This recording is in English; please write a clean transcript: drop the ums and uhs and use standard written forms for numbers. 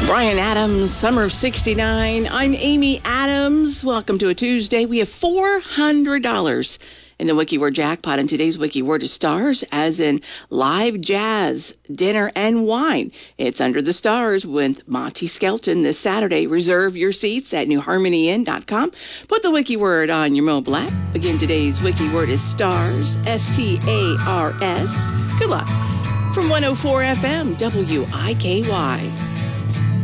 Brian Adams, Summer of 69. I'm Amy Adams. Welcome to a Tuesday. We have $400 in the Wiki Word jackpot, and today's Wiki Word is stars, as in live jazz, dinner, and wine. It's Under the Stars with Monty Skelton this Saturday. Reserve your seats at newharmonyinn.com. Put the Wiki Word on your mobile app. Again, today's Wiki Word is stars, S-T-A-R-S. Good luck. From 104 FM, WIKY.